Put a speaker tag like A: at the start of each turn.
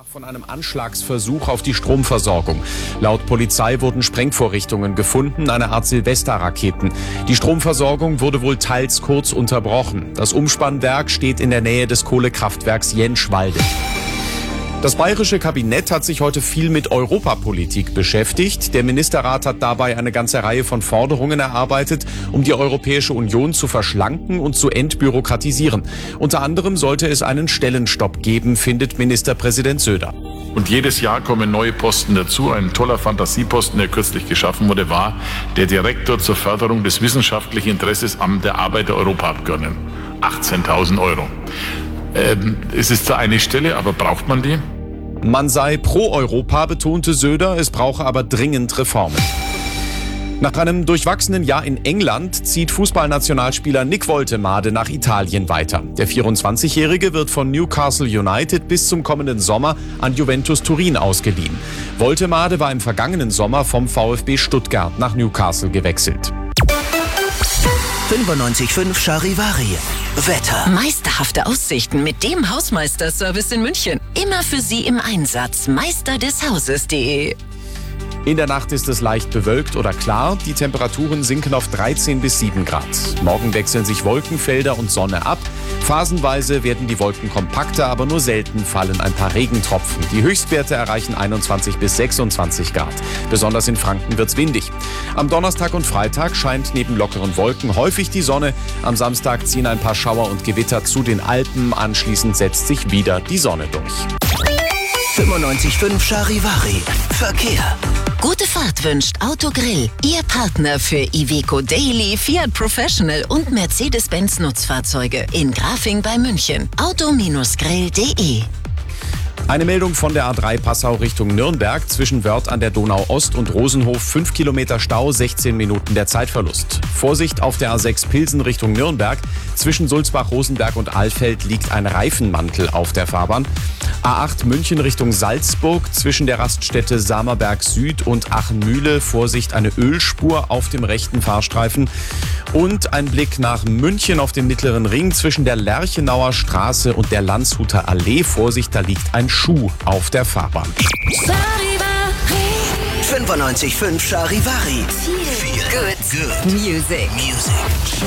A: sprach von einem Anschlagsversuch auf die Stromversorgung. Laut Polizei wurden Sprengvorrichtungen gefunden, eine Art Silvesterraketen. Die Stromversorgung wurde wohl teils kurz unterbrochen. Das Umspannwerk steht in der Nähe des Kohlekraftwerks Jenschwalde. Das bayerische Kabinett hat sich heute viel mit Europapolitik beschäftigt. Der Ministerrat hat dabei eine ganze Reihe von Forderungen erarbeitet, um die Europäische Union zu verschlanken und zu entbürokratisieren. Unter anderem sollte es einen Stellenstopp geben, findet Ministerpräsident Söder.
B: Und jedes Jahr kommen neue Posten dazu. Ein toller Fantasieposten, der kürzlich geschaffen wurde, war der Direktor zur Förderung des wissenschaftlichen Interesses der Arbeit der Europaabgeordneten. 18.000 Euro. Es ist zwar eine Stelle, aber braucht man die?
A: Man sei pro Europa, betonte Söder, es brauche aber dringend Reformen. Nach einem durchwachsenen Jahr in England zieht Fußballnationalspieler Nick Woltemade nach Italien weiter. Der 24-Jährige wird von Newcastle United bis zum kommenden Sommer an Juventus Turin ausgeliehen. Woltemade war im vergangenen Sommer vom VfB Stuttgart nach Newcastle gewechselt.
C: 95.5 Charivari. Wetter.
D: Meisterhafte Aussichten mit dem Hausmeisterservice in München. Immer für Sie im Einsatz. meisterdeshauses.de.
A: In der Nacht ist es leicht bewölkt oder klar. Die Temperaturen sinken auf 13 bis 7 Grad. Morgen wechseln sich Wolkenfelder und Sonne ab. Phasenweise werden die Wolken kompakter, aber nur selten fallen ein paar Regentropfen. Die Höchstwerte erreichen 21 bis 26 Grad. Besonders in Franken wird's windig. Am Donnerstag und Freitag scheint neben lockeren Wolken häufig die Sonne. Am Samstag ziehen ein paar Schauer und Gewitter zu den Alpen. Anschließend setzt sich wieder die Sonne durch.
C: 95.5 Charivari. Verkehr.
D: Gute Fahrt wünscht Autogrill. Ihr Partner für Iveco Daily, Fiat Professional und Mercedes-Benz Nutzfahrzeuge in Grafing bei München. Auto-grill.de.
A: Eine Meldung von der A3 Passau Richtung Nürnberg. Zwischen Wörth an der Donau Ost und Rosenhof 5 Kilometer Stau, 16 Minuten der Zeitverlust. Vorsicht auf der A6 Pilsen Richtung Nürnberg. Zwischen Sulzbach, Rosenberg und Alfeld liegt ein Reifenmantel auf der Fahrbahn. A8 München Richtung Salzburg. Zwischen der Raststätte Samerberg Süd und Achenmühle. Vorsicht, eine Ölspur auf dem rechten Fahrstreifen. Und ein Blick nach München auf dem Mittleren Ring. Zwischen der Lerchenauer Straße und der Landshuter Allee. Vorsicht, da liegt ein Schuh auf der Fahrbahn.
C: 95.5 Charivari.
D: Good Music.